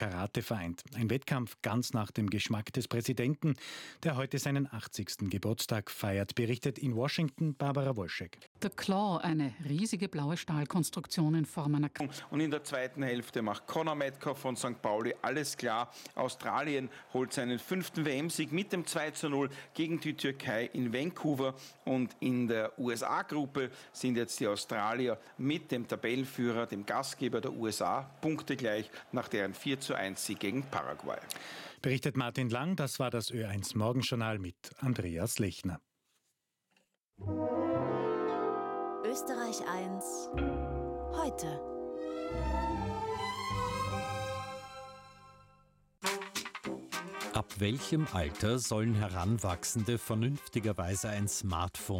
Karate vereint. Ein Wettkampf ganz nach dem Geschmack des Präsidenten, der heute seinen 80. Geburtstag feiert, berichtet in Washington Barbara Wolschek. The Claw, eine riesige blaue Stahlkonstruktion in Form einer Und in der zweiten Hälfte macht Conor Metcalf von St. Pauli alles klar. Australien holt seinen 5. WM-Sieg mit dem 2:0 gegen die Türkei in Vancouver. Und in der USA-Gruppe sind jetzt die Australier mit dem Tabellenführer, dem Gastgeber der USA, punktegleich nach deren 4:1 Sieg gegen Paraguay. Berichtet Martin Lang, das war das Ö1 Morgenjournal mit Andreas Lechner. Österreich 1 heute. Ab welchem Alter sollen Heranwachsende vernünftigerweise ein Smartphone